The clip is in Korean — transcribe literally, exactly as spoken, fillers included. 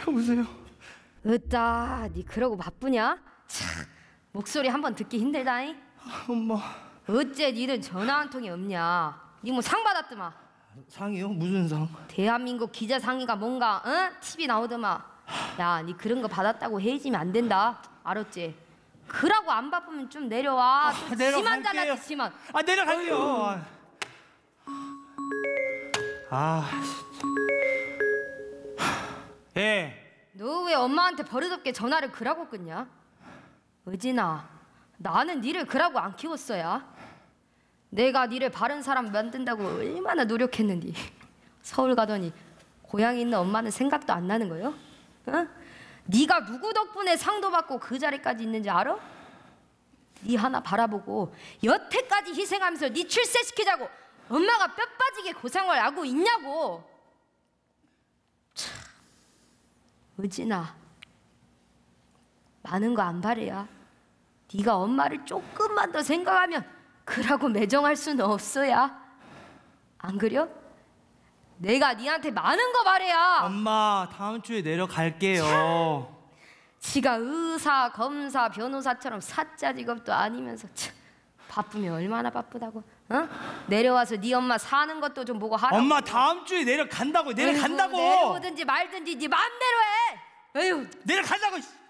여보세요. 으따, 니 그러고 바쁘냐? 참, 목소리 한번 듣기 힘들다잉. 아, 엄마. 어째 니는 전화 한 통이 없냐? 니 뭐 상 받았더마? 상이요? 무슨 상? 대한민국 기자상의가 뭔가 응? 티비 나오더마. 야, 니 그런 거 받았다고 헤어지면 안 된다. 알았지? 그러고 안 바쁘면 좀 내려와. 좀 아, 내려갈게요. 심한잖아, 심한. 아, 내려갈게요. 아, 진짜. 예. 너 왜 엄마한테 버릇없게 전화를 그러고 끊냐? 의진아, 나는 니를 그러고 안 키웠어야. 내가 니를 바른 사람 만든다고 얼마나 노력했는데 서울 가더니 고향에 있는 엄마는 생각도 안 나는 거요? 어? 네가 누구 덕분에 상도 받고 그 자리까지 있는지 알아? 네 하나 바라보고 여태까지 희생하면서 네 출세시키자고 엄마가 뼈 빠지게 고생을 하고 있냐고. 참, 의진아, 많은 거 안 바래야. 네가 엄마를 조금만 더 생각하면 그러고 매정할 수는 없어야. 안 그려? 내가 니한테 많은 거 바래야. 엄마, 다음 주에 내려갈게요. 지가 의사, 검사, 변호사처럼 사자 직업도 아니면서 참, 바쁘면 얼마나 바쁘다고. 어? 내려와서 네 엄마 사는 것도 좀 보고 하라고. 엄마, 다음 주에 내려간다고. 내려간다고. 내려오든지 말든지 네 맘대로 해. 에휴. 내려간다고.